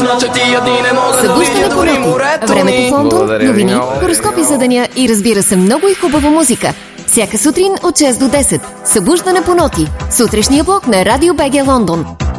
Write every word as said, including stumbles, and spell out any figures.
Събуждане по ноти. Времето в Лондон, новини, хороскопи за деня и разбира се много и хубава музика. Всяка сутрин от шест до десет. Събуждане по ноти. Сутрешния блок на Радио БГ Лондон.